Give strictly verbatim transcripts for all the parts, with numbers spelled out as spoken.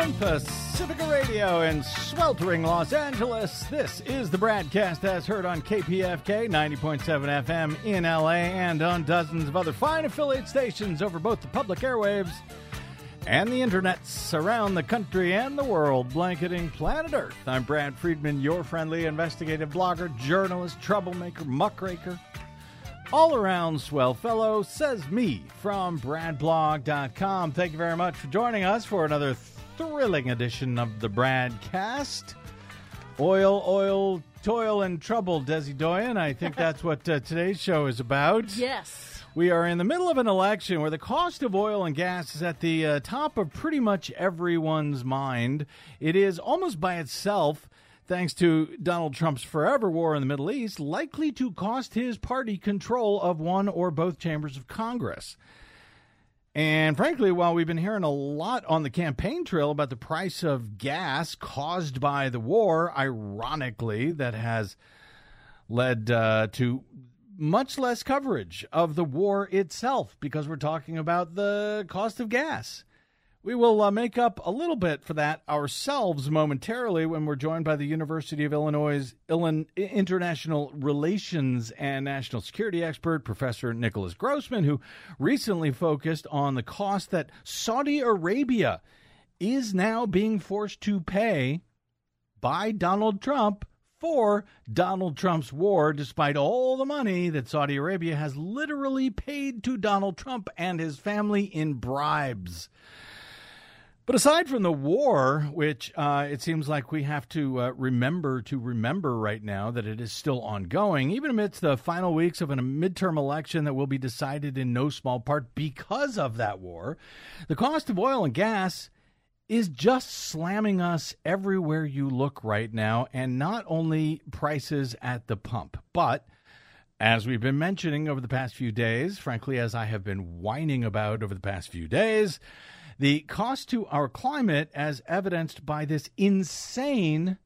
Eastern Pacifica Radio in sweltering Los Angeles. This is the Bradcast as heard on K P F K ninety point seven F M in L A and on dozens of other fine affiliate stations over both the public airwaves and the internets around the country and the world, blanketing planet Earth. I'm Brad Friedman, your friendly investigative blogger, journalist, troublemaker, muckraker, all-around swell fellow, says me from brad blog dot com. Thank you very much for joining us for another thrilling edition of the Bradcast. Oil, oil, toil, and trouble, Desi Doyen. I think that's what uh, today's show is about. Yes. We are in the middle of an election where the cost of oil and gas is at the uh, top of pretty much everyone's mind. It is almost by itself, thanks to Donald Trump's forever war in the Middle East, likely to cost his party control of one or both chambers of Congress. And frankly, while we've been hearing a lot on the campaign trail about the price of gas caused by the war, ironically, that has led uh, to much less coverage of the war itself because we're talking about the cost of gas. We will uh, make up a little bit for that ourselves momentarily when we're joined by the University of Illinois' Illinois International Relations and National Security expert, Professor Nicholas Grossman, who recently focused on the cost that Saudi Arabia is now being forced to pay by Donald Trump for Donald Trump's war, despite all the money that Saudi Arabia has literally paid to Donald Trump and his family in bribes. But aside from the war, which uh, it seems like we have to uh, remember to remember right now that it is still ongoing, even amidst the final weeks of a midterm election that will be decided in no small part because of that war, the cost of oil and gas is just slamming us everywhere you look right now, and not only prices at the pump, but as we've been mentioning over the past few days, frankly, as I have been whining about over the past few days, the cost to our climate, as evidenced by this insane,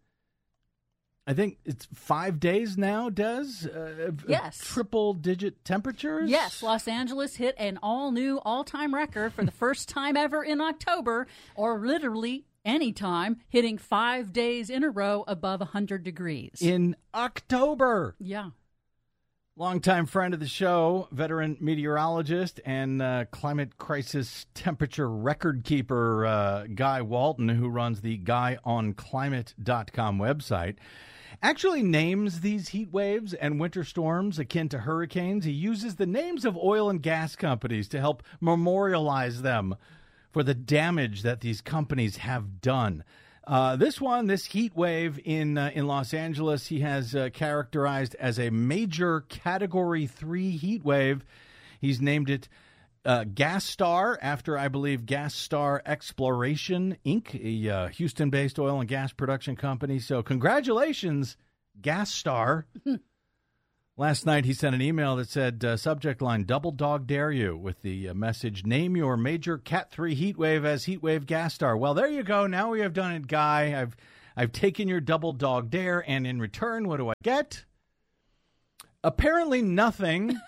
I think it's five days now, Des? Uh, yes. Triple-digit temperatures? Yes. Los Angeles hit an all-new, all-time record for the first time ever in October, or literally any time, hitting five days in a row above one hundred degrees. In October. Yeah. Longtime friend of the show, veteran meteorologist and uh, climate crisis temperature record keeper uh, Guy Walton, who runs the guy on climate dot com website, actually names these heat waves and winter storms akin to hurricanes. He uses the names of oil and gas companies to help memorialize them for the damage that these companies have done. Uh, this one, this heat wave in uh, in Los Angeles, he has uh, characterized as a major Category three heat wave. He's named it uh, Gas Star after, I believe, Gas Star Exploration, Incorporated, a uh, Houston-based oil and gas production company. So congratulations, Gas Star. Last night, he sent an email that said, uh, subject line, double dog dare you, with the uh, message, name your major Cat three heat wave as heat wave gas star. Well, there you go. Now we have done it, Guy. I've I've taken your double dog dare, and in return, what do I get? Apparently nothing.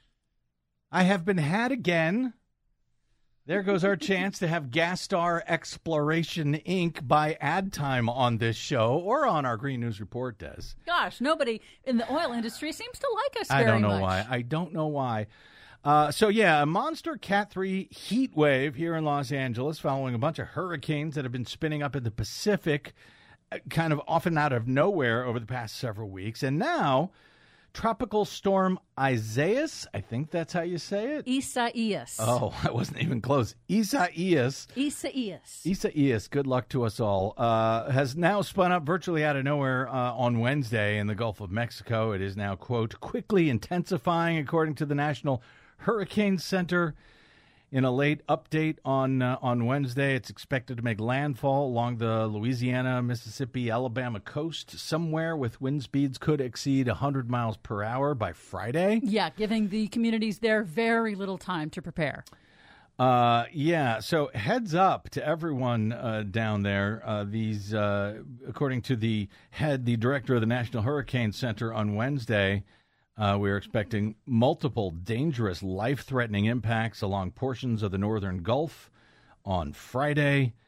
I have been had again. There goes our chance to have Gas Star Exploration, Incorporated buy ad time on this show or on our Green News Report, Des. Gosh, nobody in the oil industry seems to like us very much. I don't know much. why. I don't know why. Uh, so, yeah, a monster Cat three heat wave here in Los Angeles following a bunch of hurricanes that have been spinning up in the Pacific, kind of often out of nowhere over the past several weeks. And now, Tropical Storm Isaias, I think that's how you say it. Isaias. Oh, I wasn't even close. Isaias. Isaias. Isaias, good luck to us all, uh, has now spun up virtually out of nowhere uh, on Wednesday in the Gulf of Mexico. It is now, quote, quickly intensifying, according to the National Hurricane Center. In a late update on uh, on Wednesday, it's expected to make landfall along the Louisiana, Mississippi, Alabama coast somewhere with wind speeds could exceed one hundred miles per hour by Friday. Yeah, giving the communities there very little time to prepare. Uh, yeah, so heads up to everyone uh, down there. Uh, these, uh, according to the head, the director of the National Hurricane Center on Wednesday, Uh, we're expecting multiple dangerous, life-threatening impacts along portions of the northern Gulf on Friday.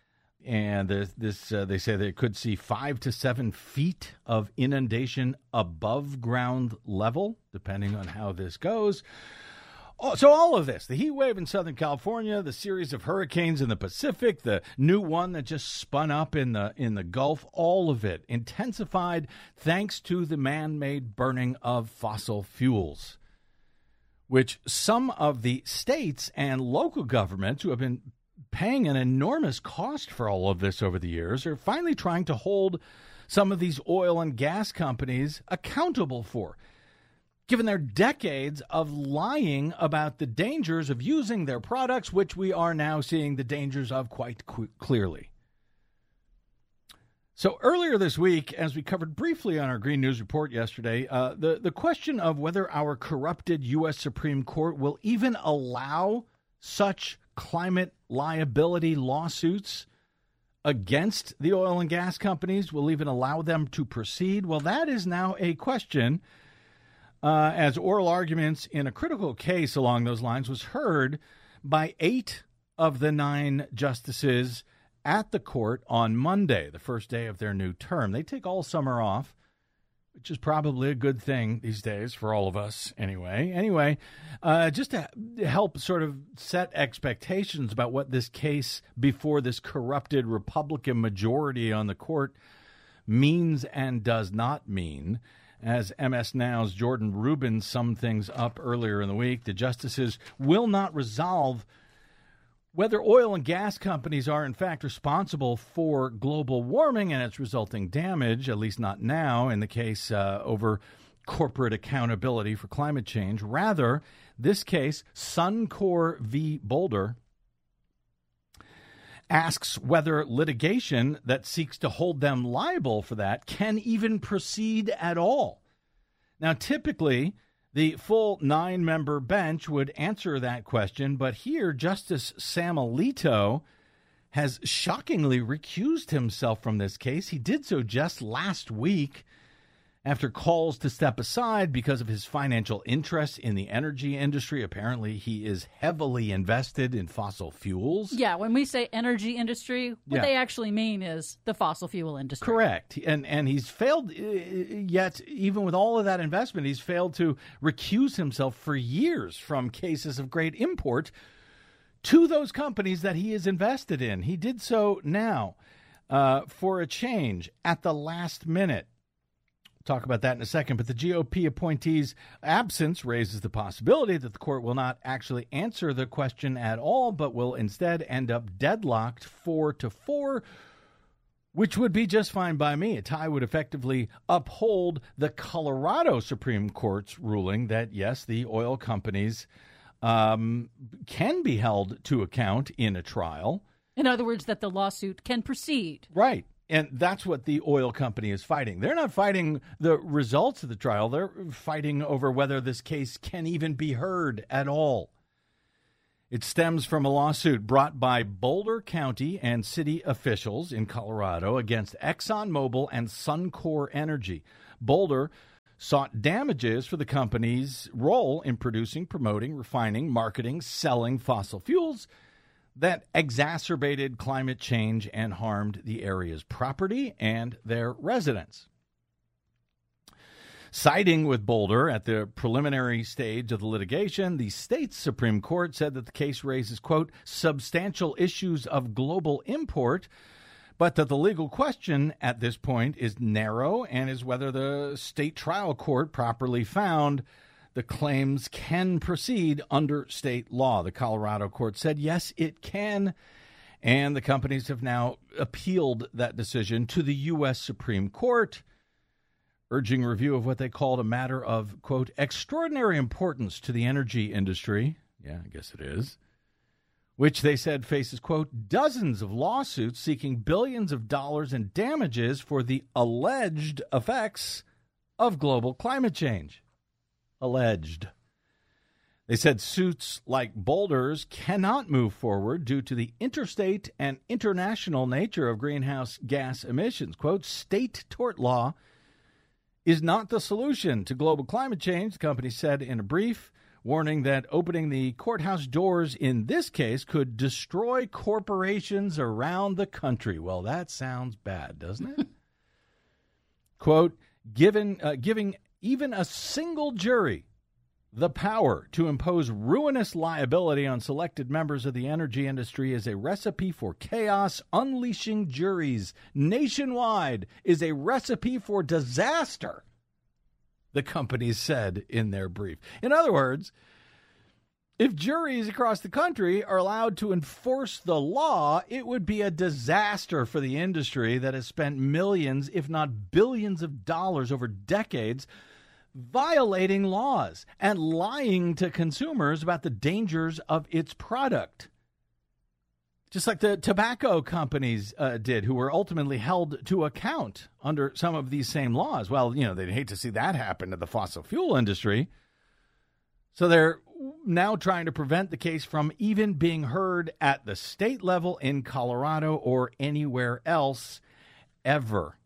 and this, this uh, they say they could see five to seven feet of inundation above ground level, depending on how this goes. Oh, so all of this, the heat wave in Southern California, the series of hurricanes in the Pacific, the new one that just spun up in the in the Gulf, all of it intensified thanks to the man-made burning of fossil fuels, which some of the states and local governments who have been paying an enormous cost for all of this over the years are finally trying to hold some of these oil and gas companies accountable for, given their decades of lying about the dangers of using their products, which we are now seeing the dangers of quite qu- clearly. So earlier this week, as we covered briefly on our Green News Report yesterday, uh, the, the question of whether our corrupted U S Supreme Court will even allow such climate liability lawsuits against the oil and gas companies, will even allow them to proceed, well, that is now a question. Uh, as oral arguments in a critical case along those lines was heard by eight of the nine justices at the court on Monday, the first day of their new term. They take all summer off, which is probably a good thing these days for all of us anyway. Anyway, uh, just to help sort of set expectations about what this case before this corrupted Republican majority on the court means and does not mean. As M S Now's Jordan Rubin summed things up earlier in the week, the justices will not resolve whether oil and gas companies are in fact responsible for global warming and its resulting damage, at least not now in the case uh, over corporate accountability for climate change. Rather, this case, Suncor v. Boulder, asks whether litigation that seeks to hold them liable for that can even proceed at all. Now, typically, the full nine-member bench would answer that question, but here Justice Sam Alito has shockingly recused himself from this case. He did so just last week after calls to step aside because of his financial interests in the energy industry. Apparently, he is heavily invested in fossil fuels. Yeah, when we say energy industry, what Yeah. they actually mean is the fossil fuel industry. Correct. And and he's failed, uh, yet even with all of that investment, he's failed to recuse himself for years from cases of great import to those companies that he is invested in. He did so now uh, for a change at the last minute. Talk about that in a second, but the G O P appointee's absence raises the possibility that the court will not actually answer the question at all, but will instead end up deadlocked four to four, which would be just fine by me. A tie would effectively uphold the Colorado Supreme Court's ruling that, yes, the oil companies um, can be held to account in a trial. In other words, that the lawsuit can proceed. Right. And that's what the oil company is fighting. They're not fighting the results of the trial. They're fighting over whether this case can even be heard at all. It stems from a lawsuit brought by Boulder County and city officials in Colorado against ExxonMobil and Suncor Energy. Boulder sought damages for the company's role in producing, promoting, refining, marketing, selling fossil fuels that exacerbated climate change and harmed the area's property and their residents. Siding with Boulder at the preliminary stage of the litigation, the state's Supreme Court said that the case raises, quote, substantial issues of global import, but that the legal question at this point is narrow and is whether the state trial court properly found the claims can proceed under state law. The Colorado court said, yes, it can. And the companies have now appealed that decision to the U S Supreme Court, urging review of what they called a matter of, quote, extraordinary importance to the energy industry. Yeah, I guess it is. Which they said faces, quote, dozens of lawsuits seeking billions of dollars in damages for the alleged effects of global climate change. Alleged. They said suits like Boulder's cannot move forward due to the interstate and international nature of greenhouse gas emissions. Quote, state tort law is not the solution to global climate change, the company said in a brief, warning that opening the courthouse doors in this case could destroy corporations around the country. Well, that sounds bad, doesn't it? Quote, given, uh, giving even a single jury the power to impose ruinous liability on selected members of the energy industry is a recipe for chaos. Unleashing juries nationwide is a recipe for disaster, the companies said in their brief. In other words, if juries across the country are allowed to enforce the law, it would be a disaster for the industry that has spent millions, if not billions of dollars over decades violating laws and lying to consumers about the dangers of its product. Just like the tobacco companies uh, did, who were ultimately held to account under some of these same laws. Well, you know, they'd hate to see that happen to the fossil fuel industry. So they're now trying to prevent the case from even being heard at the state level in Colorado or anywhere else ever.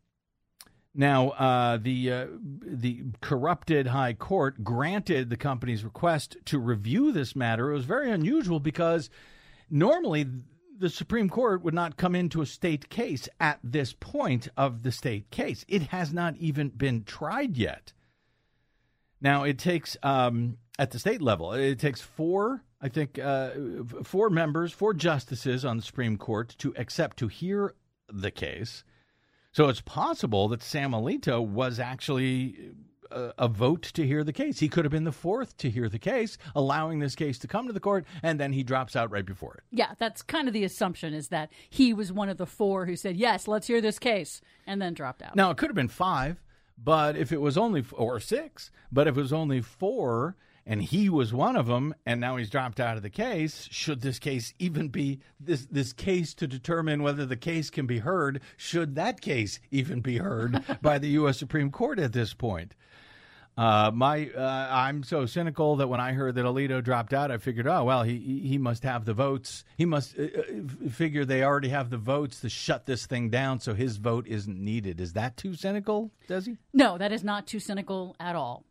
Now, uh, the uh, the corrupted high court granted the company's request to review this matter. It was very unusual because normally the Supreme Court would not come into a state case at this point of the state case. It has not even been tried yet. Now, it takes, um, at the state level, it takes four, I think, uh, four members, four justices on the Supreme Court to accept to hear the case. So it's possible that Sam Alito was actually a, a vote to hear the case. He could have been the fourth to hear the case, allowing this case to come to the court, and then he drops out right before it. Yeah, that's kind of the assumption, is that he was one of the four who said, yes, let's hear this case, and then dropped out. Now, it could have been five, but if it was only, or six, but if it was only four, and he was one of them, and now he's dropped out of the case, should this case even be, this this case to determine whether the case can be heard, should that case even be heard by the U S Supreme Court at this point? Uh, my, uh, I'm so cynical that when I heard that Alito dropped out, I figured, oh, well, he he must have the votes. He must uh, figure they already have the votes to shut this thing down, so his vote isn't needed. Is that too cynical, Desi? No, that is not too cynical at all.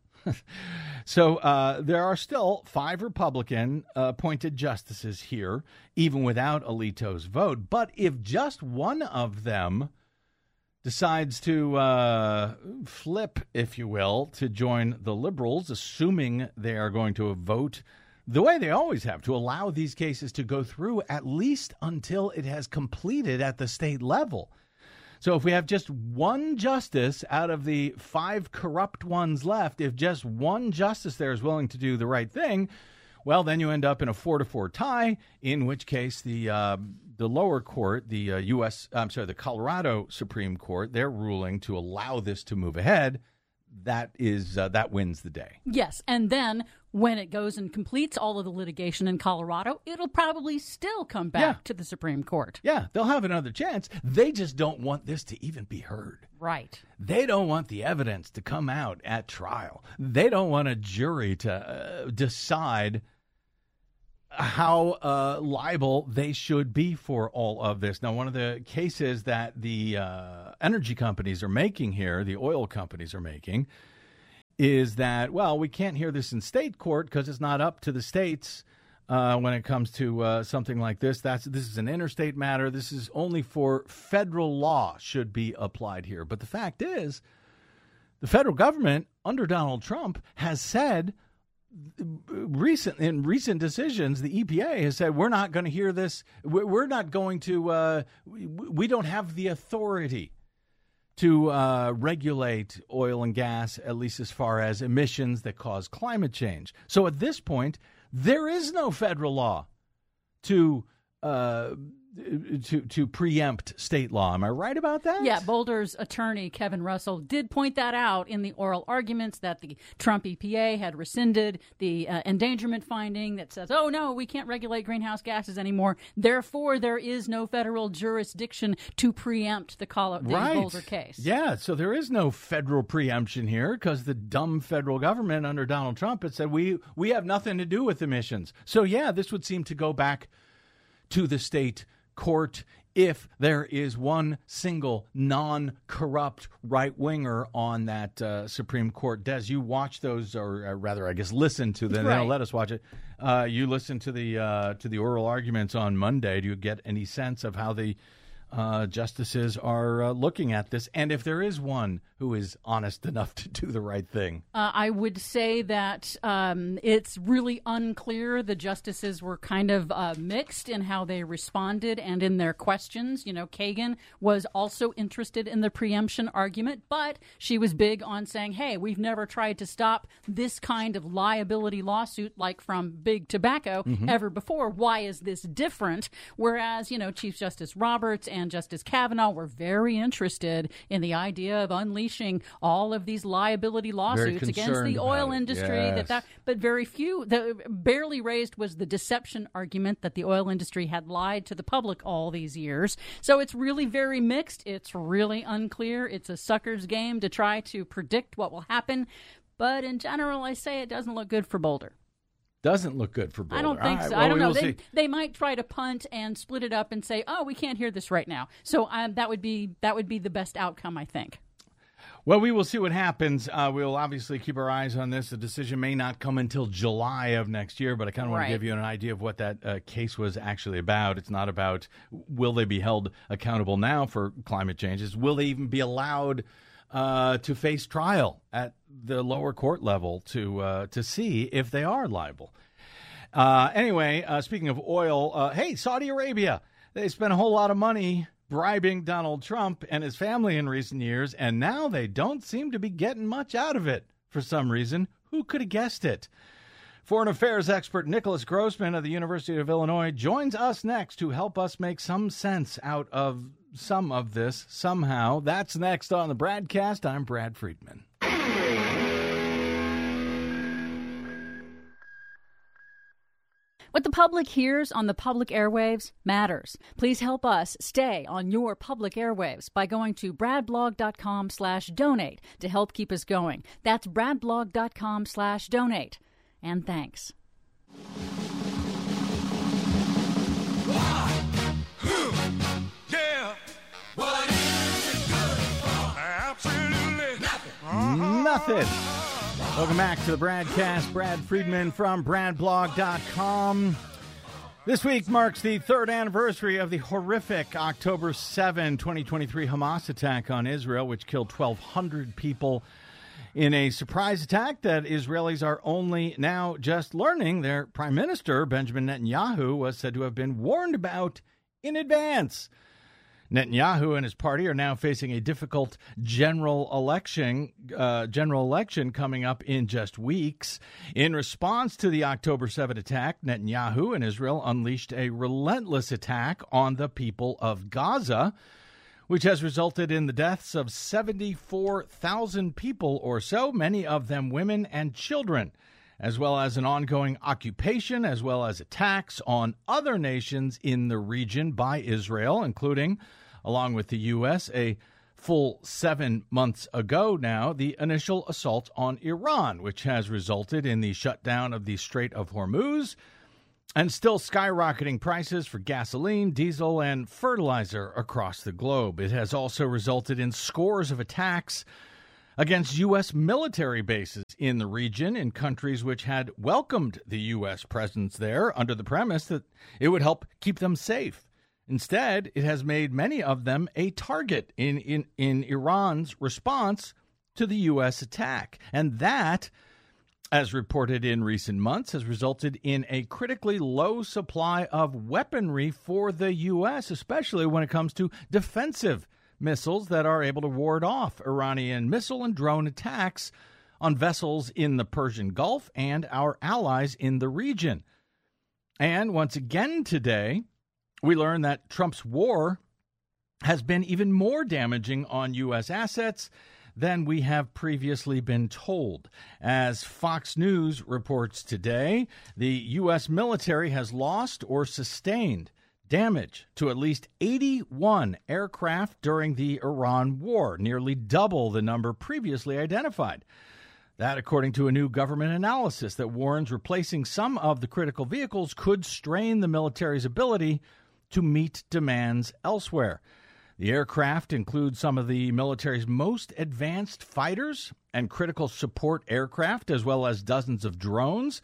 So uh, there are still five Republican uh, appointed justices here, even without Alito's vote. But if just one of them decides to uh, flip, if you will, to join the liberals, assuming they are going to vote the way they always have, to allow these cases to go through at least until it has completed at the state level. So if we have just one justice out of the five corrupt ones left, if just one justice there is willing to do the right thing, well, then you end up in a four to four tie, in which case the uh, the lower court, the uh, U S, I'm sorry, the Colorado Supreme Court, they're ruling to allow this to move ahead. That is uh, that wins the day. Yes, and then when it goes and completes all of the litigation in Colorado, it'll probably still come back Yeah. to the Supreme Court. Yeah, they'll have another chance. They just don't want this to even be heard. Right. They don't want the evidence to come out at trial. They don't want a jury to uh, decide how uh, liable they should be for all of this. Now, one of the cases that the uh, energy companies are making here, the oil companies are making, is that, well, we can't hear this in state court because it's not up to the states uh, when it comes to uh, something like this. That's this is an interstate matter. This is only for federal law should be applied here. But the fact is, the federal government under Donald Trump has said, recent in recent decisions, the E P A has said we're not going to hear this. We're not going to. Uh, we don't have the authority to uh, regulate oil and gas, at least as far as emissions that cause climate change. So at this point, there is no federal law to uh, to to preempt state law. Am I right about that? Yeah, Boulder's attorney, Kevin Russell, did point that out in the oral arguments that the Trump E P A had rescinded the uh, endangerment finding that says, oh, no, we can't regulate greenhouse gases anymore. Therefore, there is no federal jurisdiction to preempt the, Col- the right. Boulder case. Yeah, so there is no federal preemption here because the dumb federal government under Donald Trump had said we, we have nothing to do with emissions. So, yeah, this would seem to go back to the state court if there is one single non-corrupt right-winger on that uh, Supreme Court. Des, you watch those, or uh, rather, I guess, listen to them. Right. They don't let us watch it. Uh, you listen to the uh, to the oral arguments on Monday. Do you get any sense of how the uh, justices are uh, looking at this? And if there is one who is honest enough to do the right thing? Uh, I would say that um, it's really unclear. The justices were kind of uh, mixed in how they responded and in their questions. You know, Kagan was also interested in the preemption argument, but she was big on saying, hey, we've never tried to stop this kind of liability lawsuit like from Big Tobacco mm-hmm. ever before. Why is this different? Whereas, you know, Chief Justice Roberts and Justice Kavanaugh were very interested in the idea of unleashing all of these liability lawsuits against the oil industry. Yes. That, that, but very few, the barely raised was the deception argument that the oil industry had lied to the public all these years. So it's really very mixed. It's really unclear. It's a sucker's game to try to predict what will happen. But in general, I say it doesn't look good for Boulder. Doesn't look good for Boulder. I don't think right, so. well, I don't know. They, see. they might try to punt and split it up and say, "Oh, we can't hear this right now." So um, that would be that would be the best outcome, I think. Well, we will see what happens. Uh, we'll obviously keep our eyes on this. The decision may not come until July of next year, but I kind of want right. to give you an idea of what that uh, case was actually about. It's not about will they be held accountable now for climate changes. Will they even be allowed uh, to face trial at the lower court level to uh, to see if they are liable? Uh, anyway, uh, speaking of oil, uh, hey, Saudi Arabia, they spent a whole lot of money bribing Donald Trump and his family in recent years, and now they don't seem to be getting much out of it for some reason. Who could have guessed it? Foreign affairs expert Nicholas Grossman of the University of Illinois joins us next to help us make some sense out of some of this somehow. That's next on the Bradcast. I'm Brad Friedman. What the public hears on the public airwaves matters. Please help us stay on your public airwaves by going to bradblog.com slash donate to help keep us going. That's bradblog.com slash donate. And thanks. Yeah. What is it good for? Absolutely nothing. Nothing. Welcome back to the Bradcast. Brad Friedman from bradblog dot com. This week marks the third anniversary of the horrific October seventh, twenty twenty-three Hamas attack on Israel, which killed twelve hundred people in a surprise attack that Israelis are only now just learning. Their prime minister, Benjamin Netanyahu, was said to have been warned about in advance. Netanyahu and his party are now facing a difficult general election, uh, general election coming up in just weeks. In response to the October seventh attack, Netanyahu and Israel unleashed a relentless attack on the people of Gaza, which has resulted in the deaths of seventy-four thousand people or so, many of them women and children, as well as an ongoing occupation, as well as attacks on other nations in the region by Israel, including, along with the U S, a full seven months ago now, the initial assault on Iran, which has resulted in the shutdown of the Strait of Hormuz and still skyrocketing prices for gasoline, diesel, and fertilizer across the globe. It has also resulted in scores of attacks against U S military bases in the region in countries which had welcomed the U S presence there under the premise that it would help keep them safe. Instead, it has made many of them a target in, in, in Iran's response to the U S attack. And that, as reported in recent months, has resulted in a critically low supply of weaponry for the U S, especially when it comes to defensive missiles that are able to ward off Iranian missile and drone attacks on vessels in the Persian Gulf and our allies in the region. And once again today, we learn that Trump's war has been even more damaging on U S assets than we have previously been told. As Fox News reports today, the U S military has lost or sustained damage to at least eighty-one aircraft during the Iran war, nearly double the number previously identified. That, according to a new government analysis that warns replacing some of the critical vehicles could strain the military's ability to meet demands elsewhere. The aircraft include some of the military's most advanced fighters and critical support aircraft, as well as dozens of drones.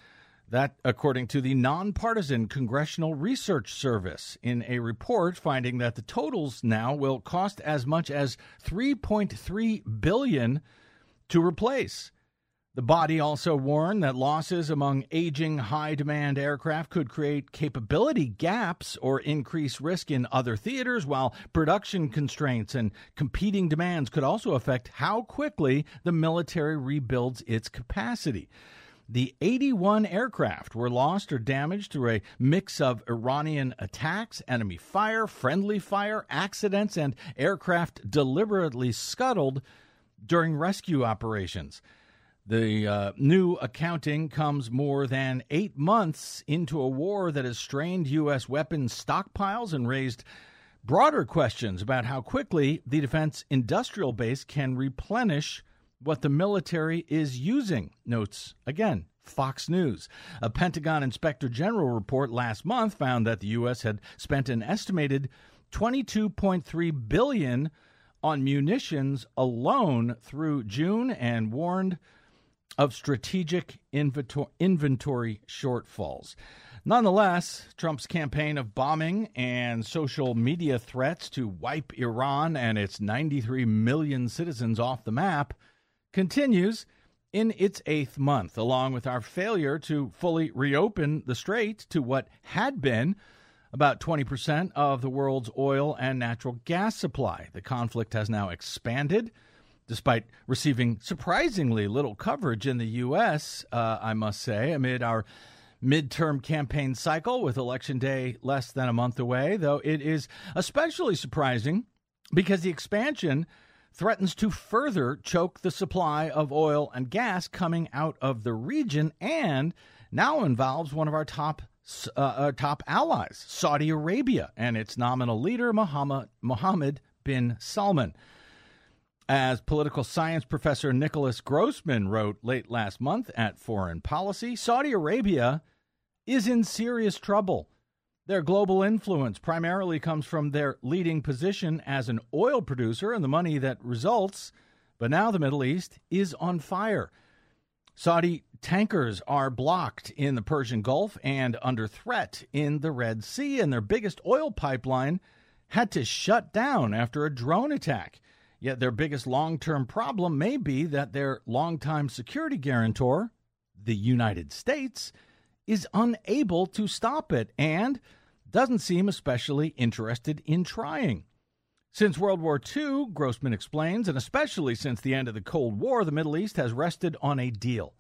That, according to the nonpartisan Congressional Research Service, in a report finding that the totals now will cost as much as three point three billion dollars to replace. The body also warned that losses among aging, high-demand aircraft could create capability gaps or increase risk in other theaters, while production constraints and competing demands could also affect how quickly the military rebuilds its capacity. The eighty-one aircraft were lost or damaged through a mix of Iranian attacks, enemy fire, friendly fire, accidents, and aircraft deliberately scuttled during rescue operations. The uh, new accounting comes more than eight months into a war that has strained U S weapons stockpiles and raised broader questions about how quickly the defense industrial base can replenish what the military is using, notes, again, Fox News. A Pentagon Inspector General report last month found that the U S had spent an estimated twenty-two point three billion dollars on munitions alone through June and warned of strategic inventory, inventory shortfalls. Nonetheless, Trump's campaign of bombing and social media threats to wipe Iran and its ninety-three million citizens off the map continues in its eighth month, along with our failure to fully reopen the strait to what had been about twenty percent of the world's oil and natural gas supply. The conflict has now expanded, despite receiving surprisingly little coverage in the U S, uh, I must say, amid our midterm campaign cycle with Election Day less than a month away, though it is especially surprising because the expansion threatens to further choke the supply of oil and gas coming out of the region and now involves one of our top uh, uh, top allies, Saudi Arabia, and its nominal leader, Mohammed, Mohammed bin Salman. As political science professor Nicholas Grossman wrote late last month at Foreign Policy, Saudi Arabia is in serious trouble. Their global influence primarily comes from their leading position as an oil producer and the money that results, but now the Middle East is on fire. Saudi tankers are blocked in the Persian Gulf and under threat in the Red Sea, and their biggest oil pipeline had to shut down after a drone attack. Yet their biggest long-term problem may be that their longtime security guarantor, the United States, is unable to stop it and doesn't seem especially interested in trying. Since World War Two, Grossman explains, and especially since the end of the Cold War, the Middle East has rested on a deal.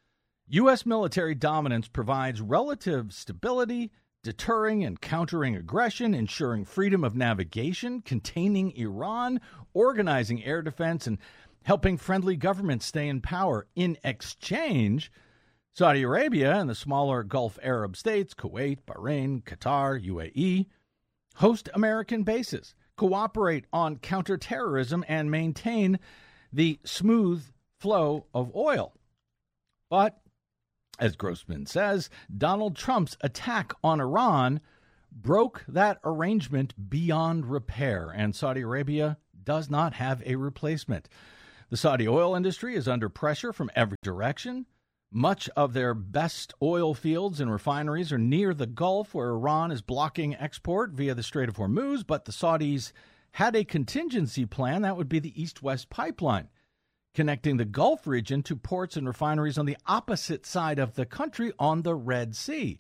U S military dominance provides relative stability, deterring and countering aggression, ensuring freedom of navigation, containing Iran, organizing air defense, and helping friendly governments stay in power. In exchange, Saudi Arabia and the smaller Gulf Arab states, Kuwait, Bahrain, Qatar, U A E, host American bases, cooperate on counterterrorism, and maintain the smooth flow of oil. But, as Grossman says, Donald Trump's attack on Iran broke that arrangement beyond repair, and Saudi Arabia does not have a replacement. The Saudi oil industry is under pressure from every direction. Much of their best oil fields and refineries are near the Gulf, where Iran is blocking export via the Strait of Hormuz, but the Saudis had a contingency plan that would be the East-West pipeline, connecting the Gulf region to ports and refineries on the opposite side of the country on the Red Sea.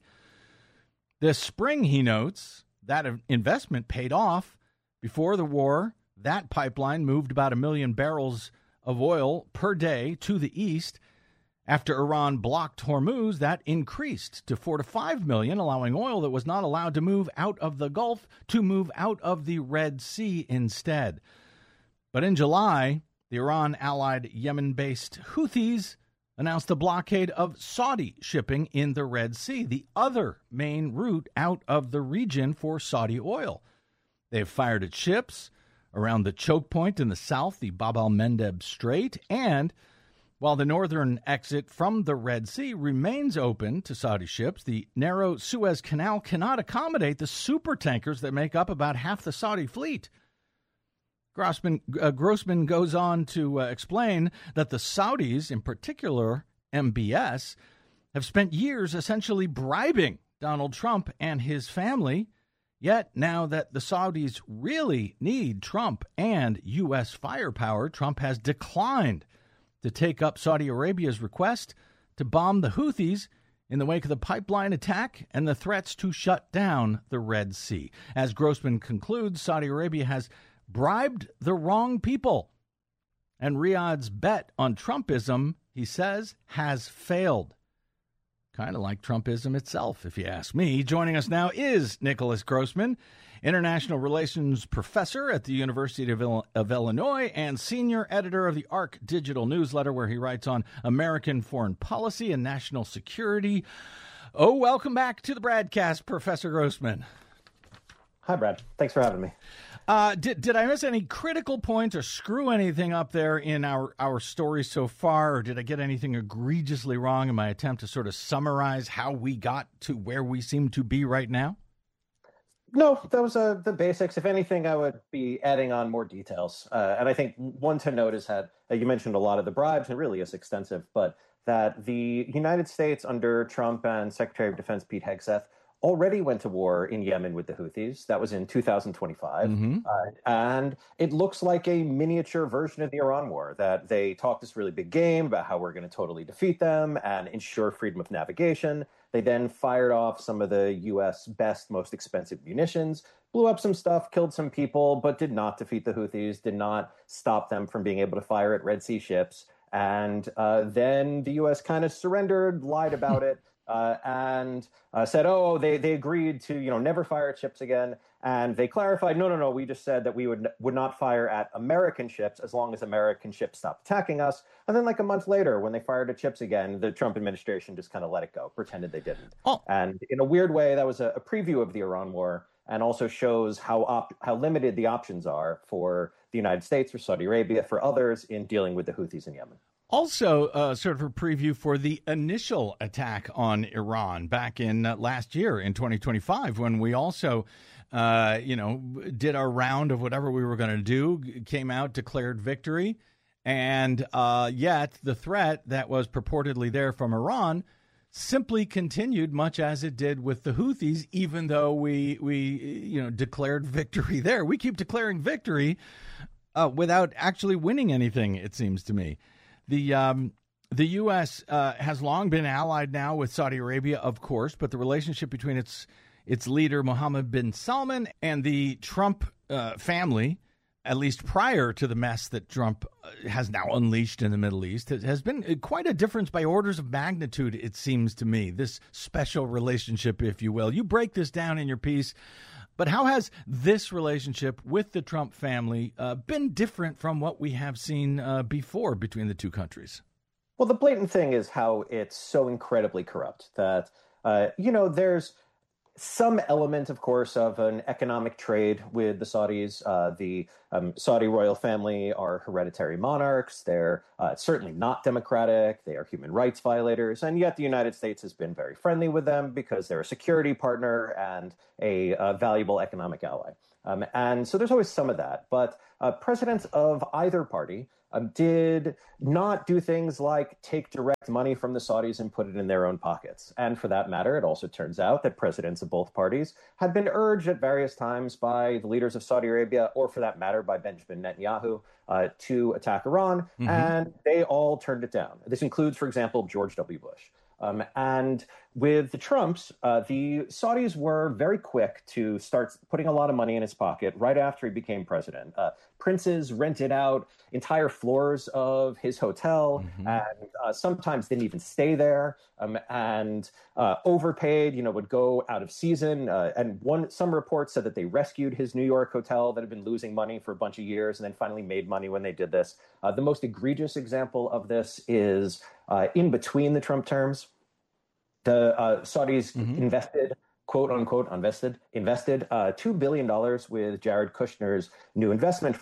This spring, he notes, that investment paid off. Before the war, that pipeline moved about a million barrels of oil per day to the east. After Iran blocked Hormuz, that increased to four to five million, allowing oil that was not allowed to move out of the Gulf to move out of the Red Sea instead. But in July, the Iran-allied Yemen-based Houthis announced a blockade of Saudi shipping in the Red Sea, the other main route out of the region for Saudi oil. They have fired at ships around the choke point in the south, the Bab al-Mandeb Strait, and While the northern exit from the Red Sea remains open to Saudi ships, the narrow Suez Canal cannot accommodate the supertankers that make up about half the Saudi fleet. Grossman, uh, Grossman goes on to uh, explain that the Saudis, in particular M B S, have spent years essentially bribing Donald Trump and his family. Yet now that the Saudis really need Trump and U S firepower, Trump has declined to take up Saudi Arabia's request to bomb the Houthis in the wake of the pipeline attack and the threats to shut down the Red Sea. As Grossman concludes, Saudi Arabia has bribed the wrong people, and Riyadh's bet on Trumpism, he says, has failed. Kind of like Trumpism itself, if you ask me. Joining us now is Nicholas Grossman, international relations professor at the University of, Il- of Illinois and senior editor of the ARC digital newsletter, where he writes on American foreign policy and national security. Oh, welcome back to the broadcast, Professor Grossman. Hi, Brad. Thanks for having me. Uh, did did I miss any critical points or screw anything up there in our, our story so far, or did I get anything egregiously wrong in my attempt to sort of summarize how we got to where we seem to be right now? No, those are the basics. If anything, I would be adding on more details. Uh, and I think one to note is that uh, you mentioned a lot of the bribes, and really is extensive, but that the United States under Trump and Secretary of Defense Pete Hegseth already went to war in Yemen with the Houthis. That was in two thousand twenty-five. Mm-hmm. Uh, and it looks like a miniature version of the Iran war, that they talked this really big game about how we're going to totally defeat them and ensure freedom of navigation. They then fired off some of the U S best, most expensive munitions, blew up some stuff, killed some people, but did not defeat the Houthis, did not stop them from being able to fire at Red Sea ships. And uh, then the U S kind of surrendered, lied about it. Uh, and uh, said, oh, they, they agreed to, you know, never fire at ships again. And they clarified, no, no, no, we just said that we would would not fire at American ships as long as American ships stopped attacking us. And then like a month later, when they fired at ships again, the Trump administration just kind of let it go, pretended they didn't. Oh. And in a weird way, that was a, a preview of the Iran war, and also shows how op- how limited the options are for the United States, for Saudi Arabia, for others in dealing with the Houthis in Yemen. Also, uh, sort of a preview for the initial attack on Iran back in uh, last year in twenty twenty-five, when we also, uh, you know, did our round of whatever we were going to do, came out, declared victory, and uh, yet the threat that was purportedly there from Iran simply continued, much as it did with the Houthis, even though we we you know declared victory there. We keep declaring victory uh, without actually winning anything, it seems to me. The um, the U S uh, has long been allied now with Saudi Arabia, of course, but the relationship between its its leader, Mohammed bin Salman, and the Trump uh, family, at least prior to the mess that Trump has now unleashed in the Middle East, has been quite a difference by orders of magnitude, it seems to me, this special relationship, if you will. You break this down in your piece. But how has this relationship with the Trump family uh, been different from what we have seen uh, before between the two countries? Well, the blatant thing is how it's so incredibly corrupt that, uh, you know, there's some element, of course, of an economic trade with the Saudis. Uh, the um, Saudi royal family are hereditary monarchs. They're uh, certainly not democratic. They are human rights violators. And yet the United States has been very friendly with them because they're a security partner and a, a valuable economic ally. Um, and so there's always some of that. But uh, presidents of either party Um, did not do things like take direct money from the Saudis and put it in their own pockets. And for that matter, it also turns out that presidents of both parties had been urged at various times by the leaders of Saudi Arabia, or for that matter, by Benjamin Netanyahu, uh, to attack Iran. Mm-hmm. And they all turned it down. This includes, for example, George W. Bush. Um, and with the Trumps, uh, the Saudis were very quick to start putting a lot of money in his pocket right after he became president. Uh, princes rented out entire floors of his hotel, mm-hmm. and uh, sometimes didn't even stay there, um, and uh, overpaid, you know, would go out of season. Uh, and one, some reports said that they rescued his New York hotel that had been losing money for a bunch of years and then finally made money when they did this. Uh, the most egregious example of this is uh, in between the Trump terms. The uh, Saudis mm-hmm. invested, quote unquote, invested, invested uh, two billion dollars with Jared Kushner's new investment firm.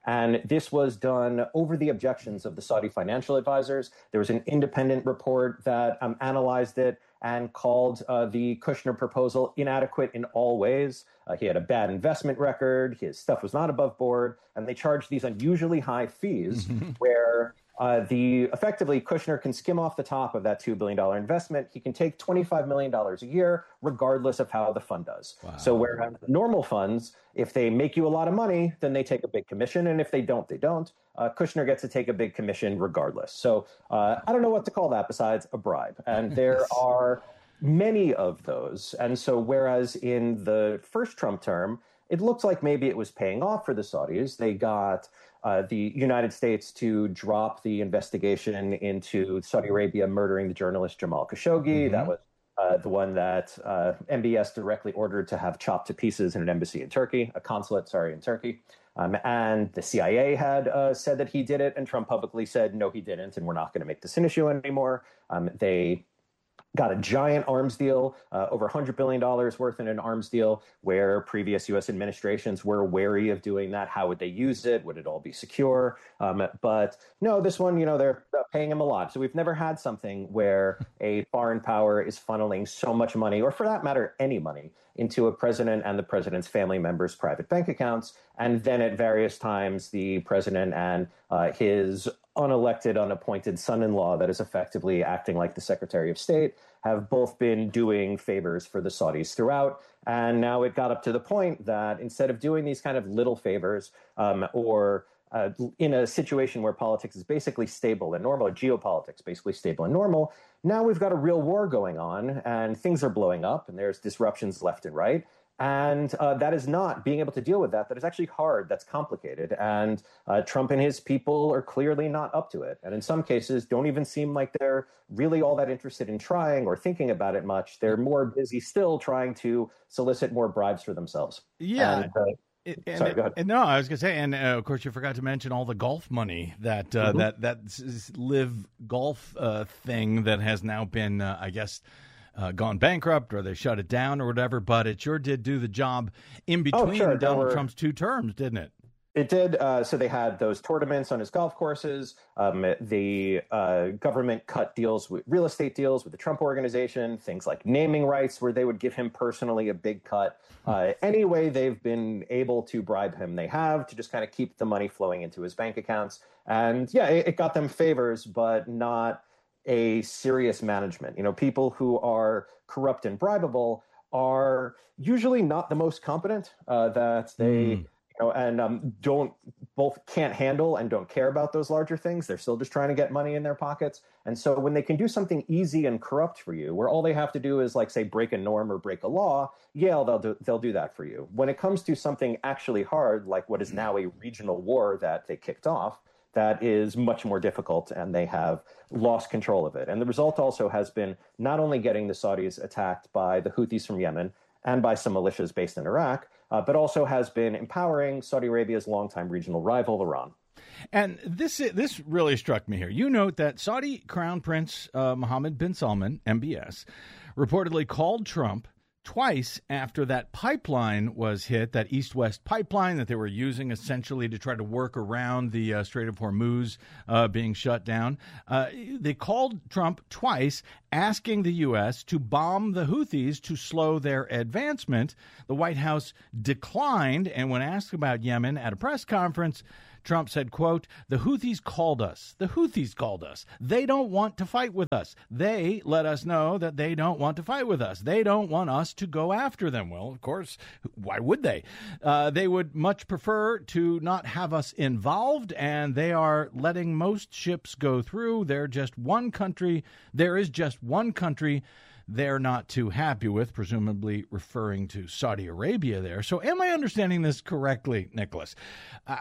And this was done over the objections of the Saudi financial advisors. There was an independent report that um, analyzed it and called uh, the Kushner proposal inadequate in all ways. Uh, he had a bad investment record. His stuff was not above board. And they charged these unusually high fees where uh, the effectively Kushner can skim off the top of that two billion dollars investment. He can take twenty-five million dollars a year, regardless of how the fund does. Wow. So whereas normal funds, if they make you a lot of money, then they take a big commission. And if they don't, they don't. Uh, Kushner gets to take a big commission regardless. So uh, I don't know what to call that besides a bribe. And there are many of those. And so whereas in the first Trump term, it looks like maybe it was paying off for the Saudis. They got uh, the United States to drop the investigation into Saudi Arabia murdering the journalist Jamal Khashoggi. Mm-hmm. That was uh, the one that uh, M B S directly ordered to have chopped to pieces in an embassy in Turkey, a consulate, sorry, in Turkey. Um, and the C I A had uh, said that he did it, and Trump publicly said, no, he didn't, and we're not going to make this an issue anymore. Um, they got a giant arms deal, uh, over one hundred billion dollars worth in an arms deal, where previous U S administrations were wary of doing that. How would they use it? Would it all be secure? Um, but no, this one, you know, they're paying him a lot. So we've never had something where a foreign power is funneling so much money, or for that matter, any money, into a president and the president's family members' private bank accounts. And then at various times, the president and uh, his unelected, unappointed son-in-law that is effectively acting like the Secretary of State have both been doing favors for the Saudis throughout. And now it got up to the point that instead of doing these kind of little favors um, or uh, in a situation where politics is basically stable and normal, or geopolitics basically stable and normal, now we've got a real war going on and things are blowing up and there's disruptions left and right. And uh, that is not being able to deal with that. That is actually hard. That's complicated. And uh, Trump and his people are clearly not up to it. And in some cases, don't even seem like they're really all that interested in trying or thinking about it much. They're more busy still trying to solicit more bribes for themselves. Yeah. And, uh, And, Sorry, go ahead. And no, I was going to say, and uh, of course, you forgot to mention all the golf money that uh, mm-hmm. that that live golf uh, thing that has now been, uh, I guess, uh, gone bankrupt or they shut it down or whatever. But it sure did do the job in between oh, sure. Donald were... Trump's two terms, didn't it? It did. Uh, so they had those tournaments on his golf courses. Um, the uh, government cut deals with real estate deals with the Trump organization, things like naming rights where they would give him personally a big cut. Uh, any way they've been able to bribe him, they have to just kind of keep the money flowing into his bank accounts. And yeah, it, it got them favors, but not a serious management. You know, people who are corrupt and bribable are usually not the most competent, uh, that they... Mm. You know, and um, don't both can't handle and don't care about those larger things. They're still just trying to get money in their pockets. And so when they can do something easy and corrupt for you, where all they have to do is like, say, break a norm or break a law, yeah, they'll do, they'll do that for you. When it comes to something actually hard, like what is now a regional war that they kicked off, that is much more difficult, and they have lost control of it. And the result also has been not only getting the Saudis attacked by the Houthis from Yemen and by some militias based in Iraq, uh, but also has been empowering Saudi Arabia's longtime regional rival, Iran. And this this really struck me here. You note that Saudi Crown Prince uh, Mohammed bin Salman, M B S, reportedly called Trump twice after that pipeline was hit, that east-west pipeline that they were using essentially to try to work around the uh, Strait of Hormuz uh, being shut down. Uh, they called Trump twice asking the U S to bomb the Houthis to slow their advancement. The White House declined, and when asked about Yemen at a press conference, Trump said, quote, "The Houthis called us. The Houthis called us. They don't want to fight with us. They let us know that they don't want to fight with us. They don't want us to go after them." Well, of course, why would they? Uh, they would much prefer to not have us involved, and they are letting most ships go through. They're just one country. There is just one country they're not too happy with, presumably referring to Saudi Arabia there. So am I understanding this correctly, Nicholas? Uh,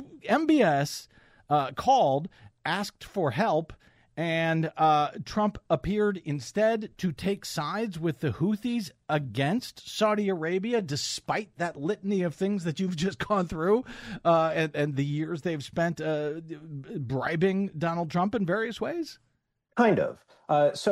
M B S uh, called, asked for help, and uh, Trump appeared instead to take sides with the Houthis against Saudi Arabia, despite that litany of things that you've just gone through uh, and, and the years they've spent uh, bribing Donald Trump in various ways? Kind of. Uh, so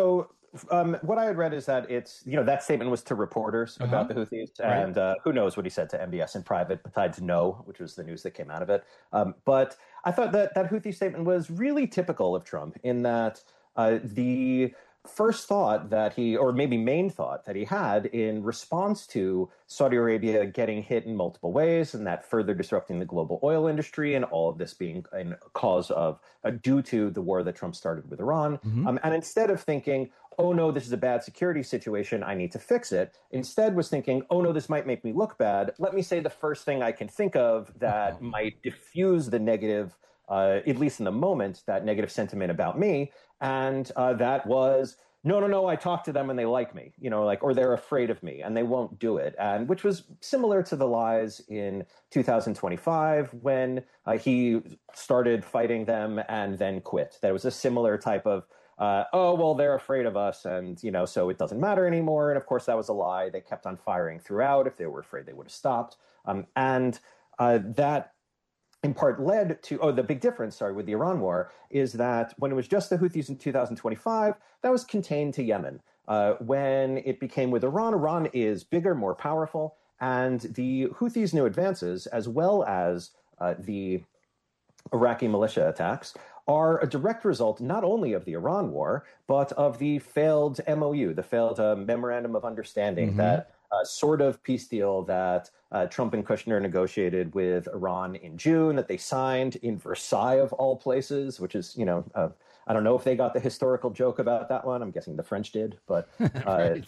Um, what I had read is that it's, you know, that statement was to reporters Uh-huh. about the Houthis, Right. and uh, who knows what he said to M B S in private, besides no, which was the news that came out of it. Um, but I thought that that Houthi statement was really typical of Trump in that uh, the first thought that he, or maybe main thought that he had in response to Saudi Arabia getting hit in multiple ways and that further disrupting the global oil industry and all of this being a cause of, uh, due to the war that Trump started with Iran. Mm-hmm. Um, and instead of thinking, oh no, this is a bad security situation, I need to fix it, instead was thinking, oh no, this might make me look bad. Let me say the first thing I can think of that Uh-huh. might diffuse the negative, uh, at least in the moment, that negative sentiment about me. And uh, that was, no, no, no, I talked to them and they like me, you know, like, or they're afraid of me and they won't do it. And which was similar to the lies in two thousand twenty-five when uh, he started fighting them and then quit. That was a similar type of, uh, oh, well, they're afraid of us and, you know, so it doesn't matter anymore. And of course, that was a lie. They kept on firing throughout. If they were afraid, they would have stopped. Um, and uh, that in part led to, oh, the big difference, sorry, with the Iran war is that when it was just the Houthis in two thousand twenty-five, that was contained to Yemen. Uh, when it became with Iran, Iran is bigger, more powerful, and the Houthis' new advances, as well as uh, the Iraqi militia attacks, are a direct result not only of the Iran war, but of the failed M O U, the failed uh, Memorandum of Understanding, mm-hmm. that uh, sort of peace deal that uh, Trump and Kushner negotiated with Iran in June, that they signed in Versailles of all places, which is, you know, uh, I don't know if they got the historical joke about that one. I'm guessing the French did, but uh, right.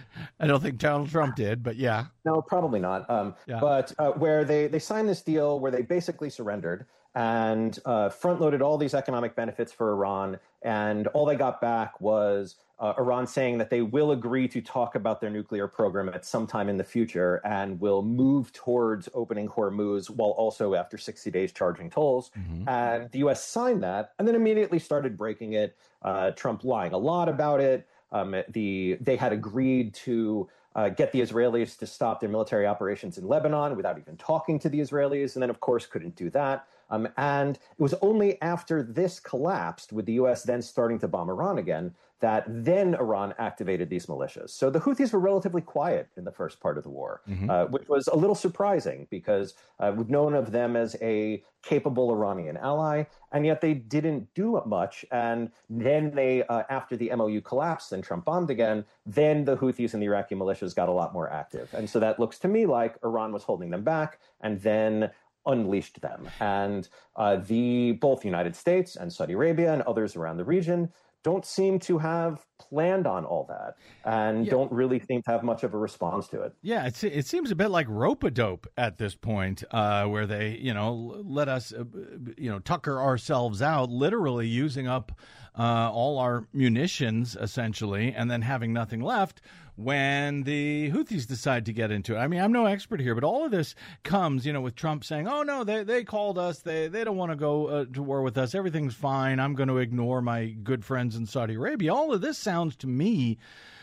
I don't think Donald Trump did, but yeah. No, probably not. Um, yeah. But uh, where they, they signed this deal where they basically surrendered and uh, front-loaded all these economic benefits for Iran, and all they got back was uh, Iran saying that they will agree to talk about their nuclear program at some time in the future and will move towards opening Hormuz while also, after sixty days, charging tolls. Mm-hmm. And the U S signed that and then immediately started breaking it, uh, Trump lying a lot about it. Um, the They had agreed to Uh, get the Israelis to stop their military operations in Lebanon without even talking to the Israelis, and then, of course, couldn't do that. Um, and it was only after this collapsed, with the U S then starting to bomb Iran again, that then Iran activated these militias. So the Houthis were relatively quiet in the first part of the war, mm-hmm. uh, which was a little surprising because uh, we've known of them as a capable Iranian ally, and yet they didn't do much. And then they, uh, after the M O U collapsed and Trump bombed again, then the Houthis and the Iraqi militias got a lot more active. And so that looks to me like Iran was holding them back and then unleashed them. And uh, the both the United States and Saudi Arabia and others around the region don't seem to have planned on all that and yeah. don't really seem to have much of a response to it. Yeah, it, it seems a bit like rope-a-dope at this point, uh, where they, you know, let us, uh, you know, tucker ourselves out, literally using up uh, all our munitions, essentially, and then having nothing left when the Houthis decide to get into it. I mean, I'm no expert here, but all of this comes, you know, with Trump saying, oh, no, they, they called us. They, they don't want to go uh, to war with us. Everything's fine. I'm going to ignore my good friends in Saudi Arabia. All of this sounds to me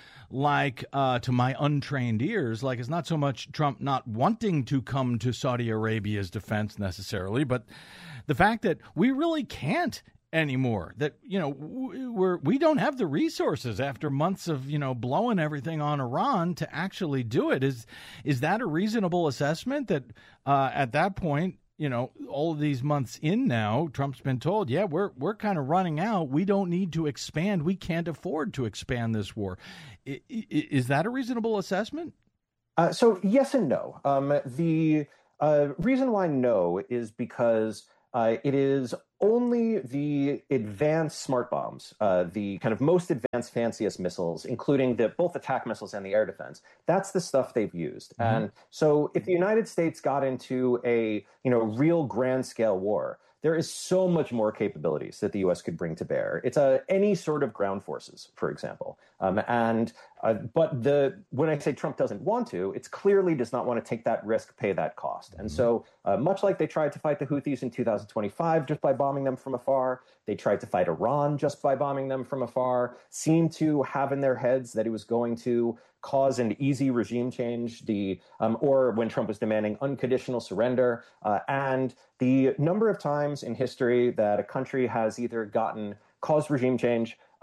like, uh, to my untrained ears, like it's not so much Trump not wanting to come to Saudi Arabia's defense necessarily, but the fact that we really can't anymore, that, you know, we're, we don't have the resources after months of, you know, blowing everything on Iran to actually do it. Is, is that a reasonable assessment that uh, at that point, you know, all of these months in now, Trump's been told, yeah, we're we're kind of running out. We don't need to expand. We can't afford to expand this war. I, I, is that a reasonable assessment? Uh, so yes and no. Um, the uh, reason why no is because uh, it is only the advanced smart bombs, uh, the kind of most advanced, fanciest missiles, including the both attack missiles and the air defense. That's the stuff they've used. Mm-hmm. And so if the United States got into a, you know, real grand scale war, there is so much more capabilities that the U S could bring to bear. It's a, any sort of ground forces, for example. Um, and uh, but the when I say Trump doesn't want to, it's clearly does not want to take that risk, pay that cost. And so uh, much like they tried to fight the Houthis in two thousand twenty-five just by bombing them from afar, they tried to fight Iran just by bombing them from afar, seemed to have in their heads that it was going to cause an easy regime change, the um, or when Trump was demanding unconditional surrender. Uh, and the number of times in history that a country has either gotten caused regime change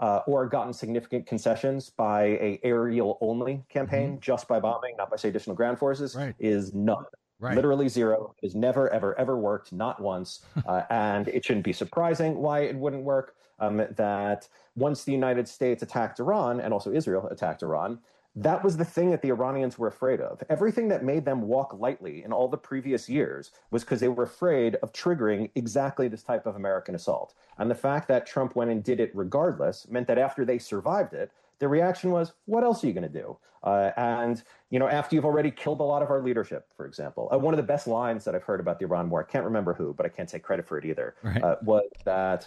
uh, or gotten significant concessions by a aerial-only campaign, mm-hmm. just by bombing, not by, say, additional ground forces, right. is none. Right. Literally zero. It has never, ever, ever worked, not once. uh, and it shouldn't be surprising why it wouldn't work, um, that once the United States attacked Iran, and also Israel attacked Iran, that was the thing that the Iranians were afraid of. Everything that made them walk lightly in all the previous years was because they were afraid of triggering exactly this type of American assault. And the fact that Trump went and did it regardless meant that after they survived it, the reaction was, what else are you going to do? Uh, and, you know, after you've already killed a lot of our leadership, for example, uh, one of the best lines that I've heard about the Iran war, I can't remember who, but I can't take credit for it either, right. uh, was that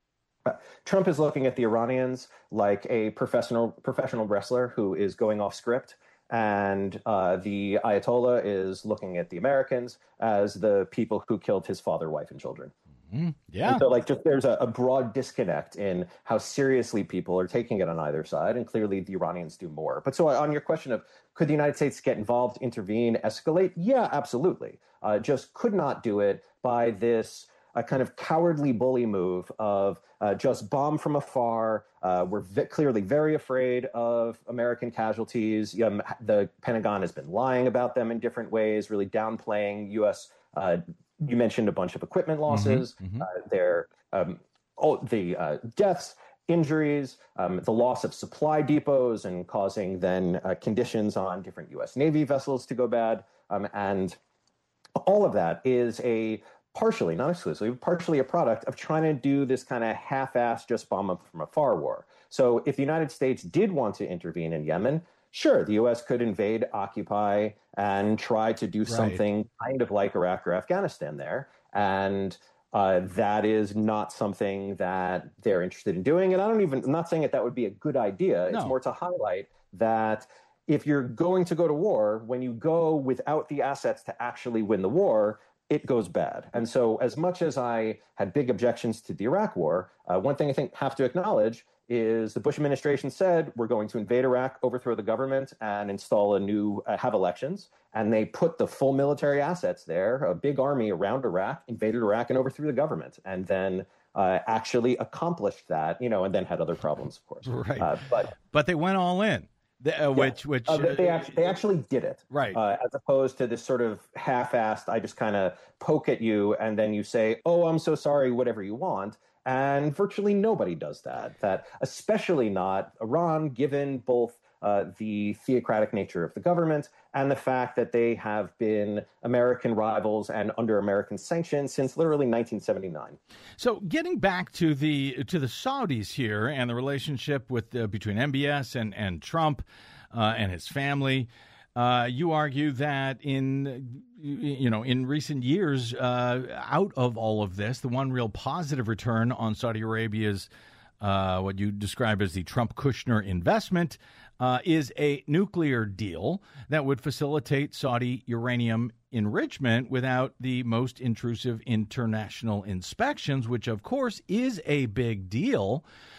Trump is looking at the Iranians like a professional professional wrestler who is going off script, and uh, the Ayatollah is looking at the Americans as the people who killed his father, wife, and children. Mm-hmm. Yeah. And so, like, just there's a, a broad disconnect in how seriously people are taking it on either side, and clearly the Iranians do more. But so, on your question of could the United States get involved, intervene, escalate? Yeah, absolutely. Uh, just could not do it by this a kind of cowardly bully move of uh, just bomb from afar. Uh, we're v- clearly very afraid of American casualties. Um, the Pentagon has been lying about them in different ways, really downplaying U S. Uh, you mentioned a bunch of equipment losses. Mm-hmm, mm-hmm. Uh, their um, oh, the uh, deaths, injuries, um, the loss of supply depots, and causing then uh, conditions on different U S. Navy vessels to go bad, um, and all of that is a partially, not exclusively, partially a product of trying to do this kind of half-assed, just bomb up from afar war. So if the United States did want to intervene in Yemen, sure, the U S could invade, occupy, and try to do right. something kind of like Iraq or Afghanistan there. And uh, that is not something that they're interested in doing. And I don't even, I'm not saying that that would be a good idea. No. It's more to highlight that if you're going to go to war, when you go without the assets to actually win the war, it goes bad. And so as much as I had big objections to the Iraq war, uh, one thing I think have to acknowledge is the Bush administration said, we're going to invade Iraq, overthrow the government, and install a new, uh, have elections. And they put the full military assets there, a big army around Iraq, invaded Iraq and overthrew the government. And then uh, actually accomplished that, you know, and then had other problems, of course. Right. Uh, but, but they went all in. The, uh, which, yeah. which uh, they, actually, they actually did it, right? Uh, as opposed to this sort of half-assed, I just kind of poke at you and then you say, "Oh, I'm so sorry," whatever you want, and virtually nobody does that. That especially not Iran, given both uh, the theocratic nature of the government and the fact that they have been American rivals and under American sanctions since literally nineteen seventy-nine. So, getting back to the to the Saudis here and the relationship with uh, between M B S and and Trump uh, and his family, uh, you argue that in you know in recent years, uh, out of all of this, the one real positive return on Saudi Arabia's uh, what you describe as the Trump-Kushner investment uh, is a nuclear deal that would facilitate Saudi uranium enrichment without the most intrusive international inspections, which, of course, is a big deal.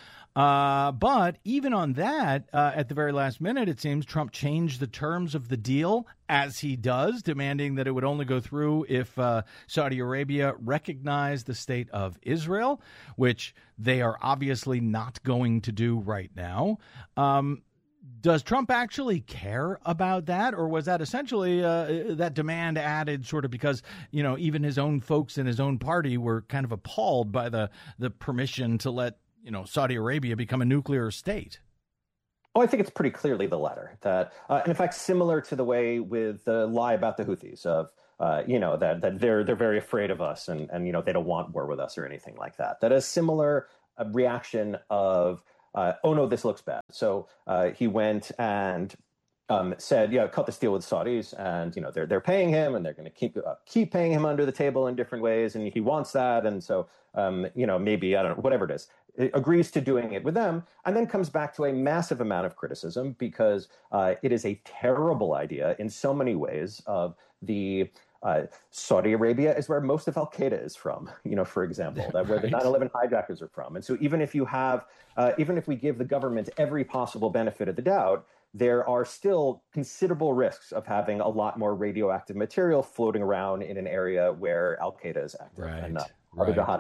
Uh, but even on that, uh, at the very last minute, it seems Trump changed the terms of the deal, as he does, demanding that it would only go through if uh, Saudi Arabia recognized the state of Israel, which they are obviously not going to do right now. Um, does Trump actually care about that, or was that essentially uh, that demand added sort of because, you know, even his own folks in his own party were kind of appalled by the, the permission to let you know, Saudi Arabia become a nuclear state? Oh, I think it's pretty clearly the latter. That, uh, and in fact, similar to the way with the lie about the Houthis of, uh, you know, that that they're they're very afraid of us and and you know they don't want war with us or anything like that. That a similar uh, reaction of, uh, oh no, this looks bad. So uh, he went and um, said, yeah, cut this deal with Saudis, and you know they're they're paying him, and they're going to keep uh, keep paying him under the table in different ways, and he wants that, and so um, you know maybe I don't know whatever it is. It agrees to doing it with them, and then comes back to a massive amount of criticism because uh, it is a terrible idea in so many ways. Of the uh, Saudi Arabia is where most of Al Qaeda is from, you know, for example, that where right. the nine eleven hijackers are from. And so even if you have, uh, even if we give the government every possible benefit of the doubt, there are still considerable risks of having a lot more radioactive material floating around in an area where Al Qaeda is active right. and not right. other jihadists.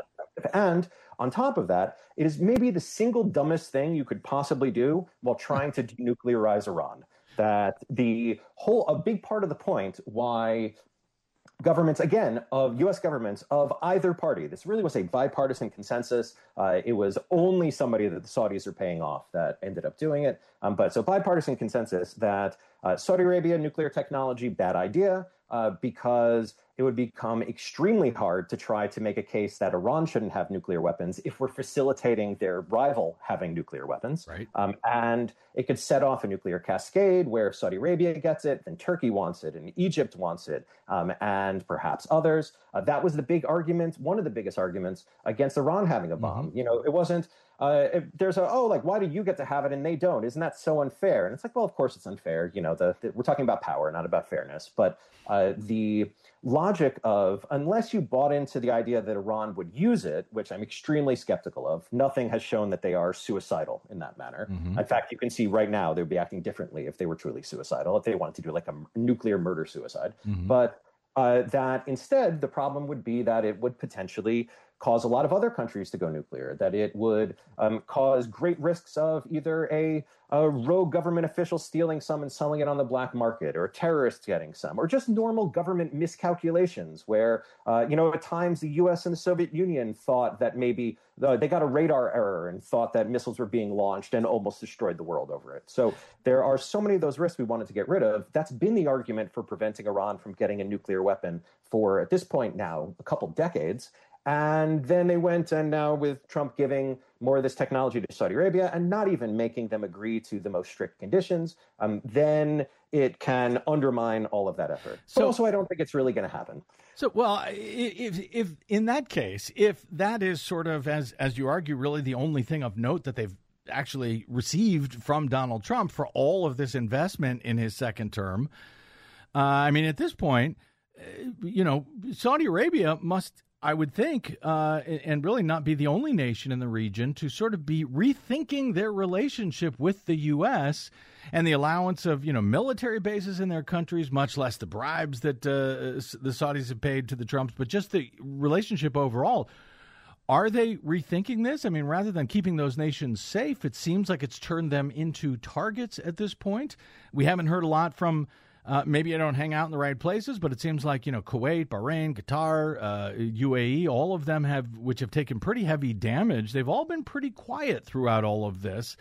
relationship. And on top of that, it is maybe the single dumbest thing you could possibly do while trying to denuclearize Iran. That the whole, a big part of the point why governments, again, of U S governments of either party, this really was a bipartisan consensus. Uh, it was only somebody that the Saudis are paying off that ended up doing it. Um, but so bipartisan consensus that uh, Saudi Arabia nuclear technology, bad idea, uh, because it would become extremely hard to try to make a case that Iran shouldn't have nuclear weapons if we're facilitating their rival having nuclear weapons. Right. Um, and it could set off a nuclear cascade where if Saudi Arabia gets it, then Turkey wants it, and Egypt wants it, um, and perhaps others. Uh, that was the big argument, one of the biggest arguments against Iran having a bomb. Mm-hmm. You know, it wasn't, uh, if there's a, oh, like, why do you get to have it and they don't? Isn't that so unfair? And it's like, well, of course it's unfair. You know, the, the we're talking about power, not about fairness. But uh, the logic of, unless you bought into the idea that Iran would use it, which I'm extremely skeptical of, nothing has shown that they are suicidal in that manner. Mm-hmm. In fact, you can see right now they'd be acting differently if they were truly suicidal, if they wanted to do like a nuclear murder suicide. Mm-hmm. But uh, that instead, the problem would be that it would potentially cause a lot of other countries to go nuclear, that it would um, cause great risks of either a, a rogue government official stealing some and selling it on the black market, or a terrorist getting some, or just normal government miscalculations where, uh, you know, at times the U S and the Soviet Union thought that maybe uh, they got a radar error and thought that missiles were being launched and almost destroyed the world over it. So there are so many of those risks we wanted to get rid of. That's been the argument for preventing Iran from getting a nuclear weapon for, at this point now, a couple decades. And then they went, and now with Trump giving more of this technology to Saudi Arabia and not even making them agree to the most strict conditions, um, then it can undermine all of that effort. So, but also, I don't think it's really going to happen. So, well, if if in that case, if that is sort of, as as you argue, really the only thing of note that they've actually received from Donald Trump for all of this investment in his second term, uh, I mean, at this point, you know, Saudi Arabia must, I would think, uh, and really not be the only nation in the region to sort of be rethinking their relationship with the U S and the allowance of, you know, military bases in their countries, much less the bribes that uh, the Saudis have paid to the Trumps, but just the relationship overall. Are they rethinking this? I mean, rather than keeping those nations safe, it seems like it's turned them into targets at this point. We haven't heard a lot from Uh, maybe I don't hang out in the right places, but it seems like, you know, Kuwait, Bahrain, Qatar, uh, U A E, all of them have, which have taken pretty heavy damage. They've all been pretty quiet throughout all of this.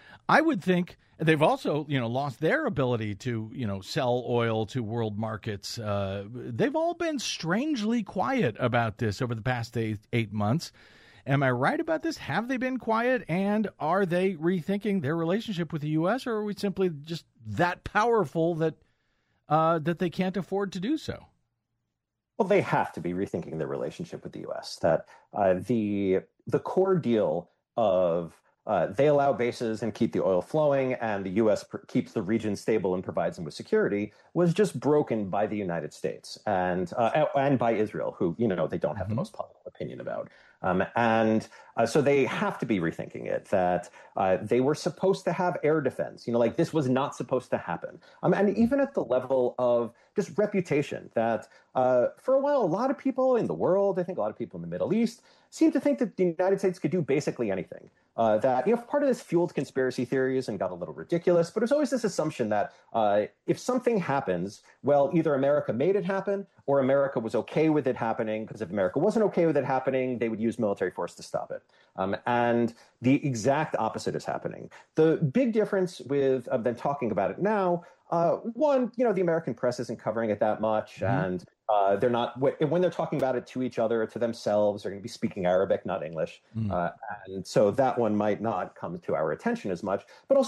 I would think they've also, you know, lost their ability to, you know, sell oil to world markets. Uh, they've all been strangely quiet about this over the past eight, eight months. Am I right about this? Have they been quiet? And are they rethinking their relationship with the U S, or are we simply just that powerful that Uh, that they can't afford to do so? Well, they have to be rethinking their relationship with the U S. That uh, the the core deal of uh, they allow bases and keep the oil flowing, and the U S pr- keeps the region stable and provides them with security, was just broken by the United States and uh, and by Israel, who, you know, they don't have mm-hmm. the most positive opinion about. Um, and uh, so they have to be rethinking it, that uh, they were supposed to have air defense. You know, like this was not supposed to happen. Um, and even at the level of just reputation, that uh, for a while, a lot of people in the world, I think a lot of people in the Middle East, seemed to think that the United States could do basically anything. Uh, that, you know, part of this fueled conspiracy theories and got a little ridiculous, but it was always this assumption that uh, if something happens, well, either America made it happen or America was okay with it happening, because if America wasn't okay with it happening, they would use military force to stop it. Um, and the exact opposite is happening. The big difference with uh, them talking about it now, uh, one, you know, the American press isn't covering it that much, mm-hmm. and Uh, they're not, when they're talking about it to each other, to themselves, they're going to be speaking Arabic, not English. Mm. Uh, and so that one might not come to our attention as much. But also,